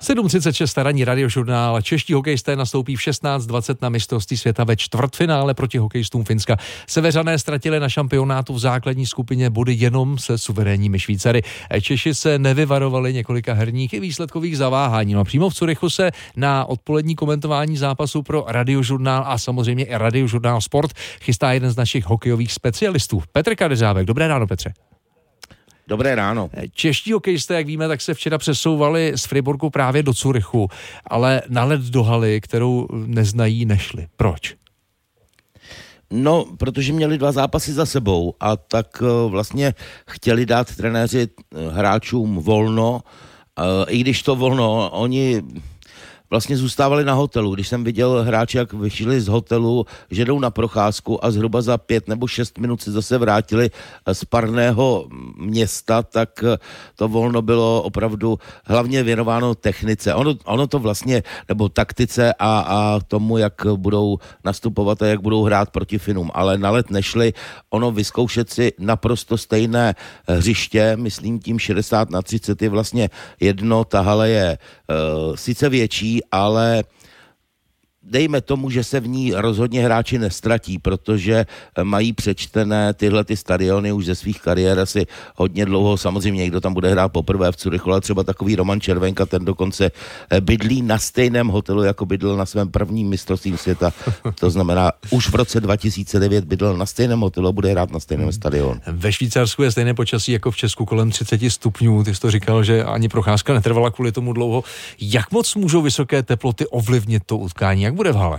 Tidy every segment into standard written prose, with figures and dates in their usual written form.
7:36 ranní radiožurnál. Čeští hokejisté nastoupí v 16:20 na mistrovství světa ve čtvrtfinále proti hokejistům Finska. Seveřané ztratili na šampionátu v základní skupině body jenom se suverénními Švýcary. Češi se nevyvarovali několika herních i výsledkových zaváhání. No a přímo v Curychu se na odpolední komentování zápasu pro radiožurnál a samozřejmě i radiožurnál Sport chystá jeden z našich hokejových specialistů. Petr Kadeřávek. Dobré ráno, Petře. Dobré ráno. Čeští hokejisté, jak víme, tak se včera přesouvali z Friburgu právě do Curychu, ale na let do haly, kterou neznají, nešli. Proč? No, protože měli 2 zápasy za sebou a tak vlastně chtěli dát trenéři hráčům volno, i když to volno, oni vlastně zůstávali na hotelu. Když jsem viděl hráče, jak vyšli z hotelu, že jdou na procházku a zhruba za 5 nebo 6 minut se zase vrátili z parného města, tak to volno bylo opravdu hlavně věnováno technice. Ono to vlastně, nebo taktice a tomu, jak budou nastupovat a jak budou hrát proti Finům. Ale na let nešli, ono vyzkoušet si naprosto stejné hřiště, myslím tím 60:30 je vlastně jedno, ta hala je sice větší, ale dejme tomu, že se v ní rozhodně hráči nestratí, protože mají přečtené tyhle ty stadiony už ze svých kariér asi hodně dlouho. Samozřejmě někdo tam bude hrát poprvé v Curychu, ale třeba takový Roman Červenka, ten dokonce bydlí na stejném hotelu, jako bydlel na svém prvním mistrovství světa. To znamená, už v roce 2009 bydlel na stejném hotelu a bude hrát na stejném stadionu. Ve Švýcarsku je stejné počasí jako v Česku, kolem 30 stupňů. Ty jsi to říkal, že ani procházka netrvala kvůli tomu dlouho. Jak moc můžou vysoké teploty ovlivnit to utkání? Jak bude v hale?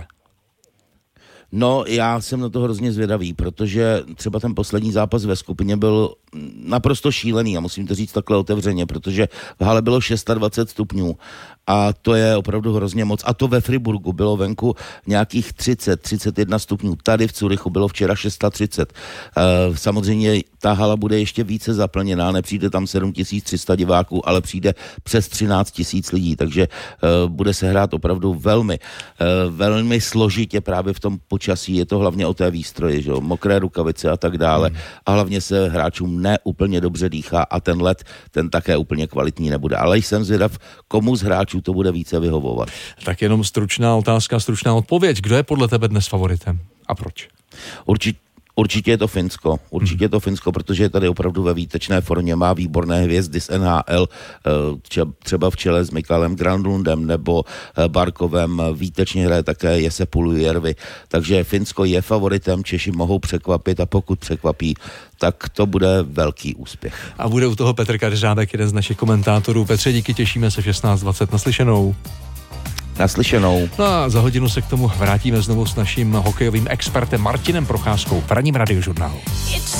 No, já jsem na to hrozně zvědavý, protože třeba ten poslední zápas ve skupině byl naprosto šílený a musím to říct takhle otevřeně, protože v hale bylo 26 stupňů a to je opravdu hrozně moc. A to ve Friburgu bylo venku nějakých 30-31 stupňů. Tady v Curychu bylo včera 630. Samozřejmě ta hala bude ještě více zaplněná, nepřijde tam 7300 diváků, ale přijde přes 13 000 lidí, takže bude se hrát opravdu velmi složitě právě v tom počasí. Je to hlavně o té výstroji, že jo? Mokré rukavice a tak dále. A hlavně se hráčům neúplně dobře dýchá a ten let, ten také úplně kvalitní nebude. Ale jsem zvědav, komu z hráčů to bude více vyhovovat. Tak jenom stručná otázka, stručná odpověď. Kdo je podle tebe dnes favoritem a proč? Určitě je to Finsko. Určitě je to Finsko, protože je tady opravdu ve výtečné formě, má výborné hvězdy z NHL, třeba v čele s Mikaelem Granlundem nebo Barkovem, výtečně hraje také Jesse Puljujärvi, takže Finsko je favoritem, Češi mohou překvapit a pokud překvapí, tak to bude velký úspěch. A bude u toho Petr Kadeřávek, jeden z našich komentátorů. Petře, díky, těšíme se v 16:20 naslyšenou. Naslyšenou. No a za hodinu se k tomu vrátíme znovu s naším hokejovým expertem Martinem Procházkou v ranním radiožurnálu.